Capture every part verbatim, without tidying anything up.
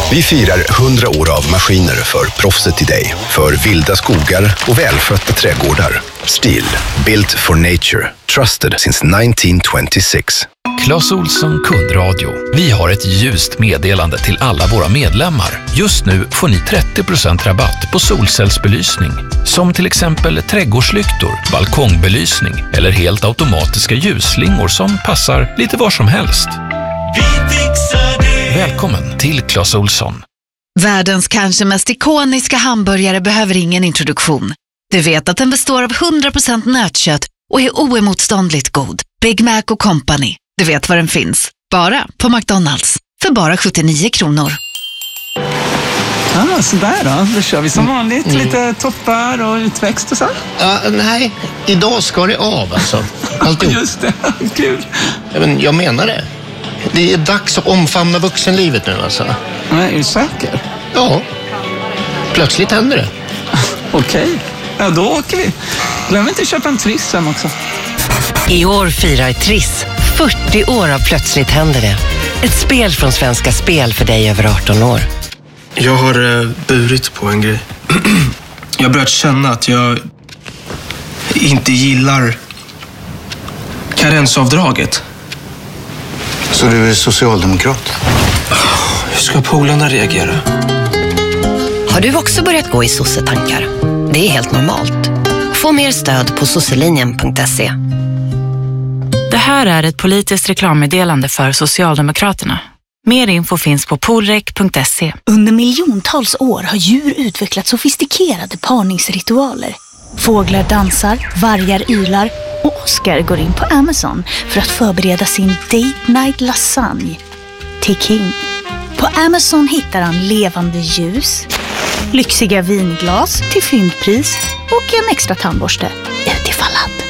Vi firar hundra år av maskiner för proffset i dig. För vilda skogar och välskötta trädgårdar. Stihl, built for nature. Trusted since nineteen twenty-six. Clas Ohlson kundradio. Vi har ett ljust meddelande till alla våra medlemmar. Just nu får ni trettio procent rabatt på solcellsbelysning. Som till exempel trädgårdslyktor, balkongbelysning eller helt automatiska ljusslingor som passar lite var som helst. Vi fixar det. Välkommen till Clas Ohlson. Världens kanske mest ikoniska hamburgare behöver ingen introduktion. Du vet att den består av hundra procent nötkött och är oemotståndligt god. Big Mac och Company. Du vet var den finns. Bara på McDonalds. För bara sjuttionio kronor. Ah, sådär då. Då kör vi som vanligt. Mm. Lite toppar och utväxt och så. Ja, nej. Idag ska det av alltså. Alltid. Just det. Kul. Ja, men jag menar det. Det är dags att omfamna vuxenlivet nu alltså. Ja, är du säker? Ja. Plötsligt händer det. Okej. Okay. Ja, då åker vi. Glöm inte att köpa en Triss sen också. I år firar Triss fyrtio år av Plötsligt händer det. Ett spel från Svenska Spel för dig över arton år. Jag har eh, burit på en grej. Jag har börjat känna att jag inte gillar karensavdraget. Så du är socialdemokrat? Hur ska polarna reagera? Har du också börjat gå i sossetankar? Det är helt normalt. Få mer stöd på sosselinjen punkt se. Det här är ett politiskt reklammeddelande för Socialdemokraterna. Mer info finns på polrek punkt se. Under miljontals år har djur utvecklat sofistikerade parningsritualer. Fåglar dansar, vargar ylar och Oscar går in på Amazon för att förbereda sin date night lasagne till King. På Amazon hittar han levande ljus, lyxiga vinglas till fyndpris och en extra tandborste utifall att.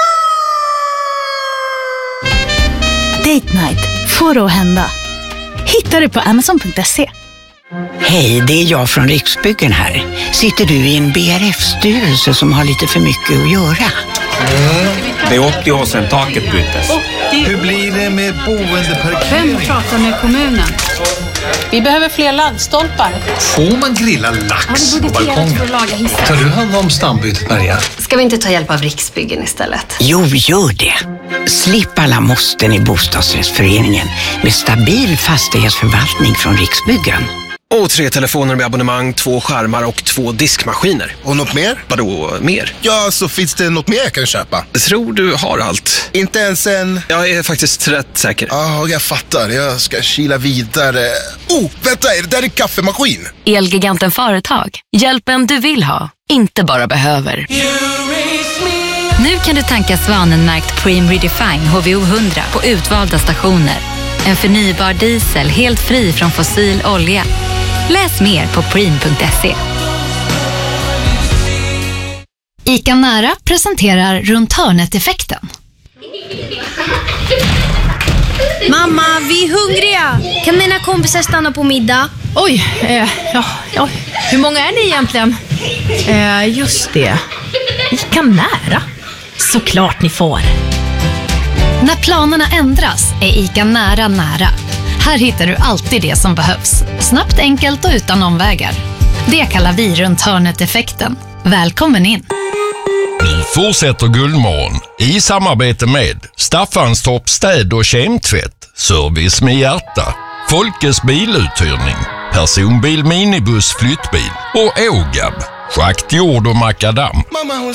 Date night får att hända. Hittar du på amazon punkt se. Hej, det är jag från Riksbyggen här. Sitter du i en B R F-styrelse som har lite för mycket att göra? Mm. Det är åttio år sedan taket byttes. Hur blir det med boendeparkering? Vem pratar med kommunen? Vi behöver fler laddstolpar. Får man grilla lax på balkongen? Tar du hand om stambytet, Maria? Ska vi inte ta hjälp av Riksbyggen istället? Jo, gör det. Slipp alla måsten i bostadsrättsföreningen med stabil fastighetsförvaltning från Riksbyggen. Och tre telefoner med abonnemang, två skärmar och två diskmaskiner. Och något mer? Vadå mer? Ja, så finns det något mer jag kan köpa? Jag tror du har allt. Inte ens en... Jag är faktiskt rätt säker. Ja, ah, jag fattar. Jag ska kila vidare. Oh, vänta, är det där är kaffemaskin? Elgiganten Företag. Hjälpen du vill ha, inte bara behöver. Nu kan du tanka Svanenmärkt Preem Redefine H V O hundra på utvalda stationer. En förnybar diesel helt fri från fossil olja. Läs mer på preem punkt se. ICA Nära presenterar Runt hörnet-effekten. Mamma, vi är hungriga. Kan mina kompisar stanna på middag? Oj, eh, ja, ja. Hur många är ni egentligen? Eh, just det. ICA Nära. Såklart ni får. När planerna ändras är ICA Nära nära. Här hittar du alltid det som behövs. Snabbt, enkelt och utan omvägar. Det kallar vi Runt hörnet-effekten. Välkommen in! Vi fortsätter Guldmorgon i samarbete med Staffanstorp städ- och kemtvätt, Service med hjärta, Folkes biluthyrning, Personbil, minibuss, flyttbil och Ågab, schakt, jord och makadam.